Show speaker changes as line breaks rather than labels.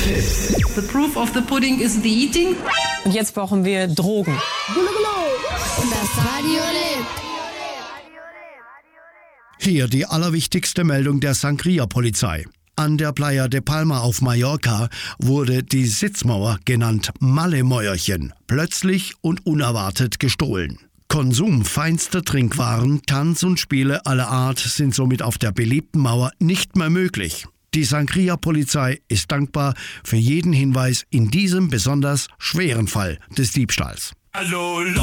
The proof of the pudding is the eating.
Und jetzt brauchen wir Drogen.
Das Radio lebt.
Hier die allerwichtigste Meldung der Sangria-Polizei. An der Playa de Palma auf Mallorca wurde die Sitzmauer, genannt Malle-Mäuerchen, plötzlich und unerwartet gestohlen. Konsum feinster Trinkwaren, Tanz und Spiele aller Art sind somit auf der beliebten Mauer nicht mehr möglich. Die Sangria-Polizei ist dankbar für jeden Hinweis in diesem besonders schweren Fall des Diebstahls.
Hallo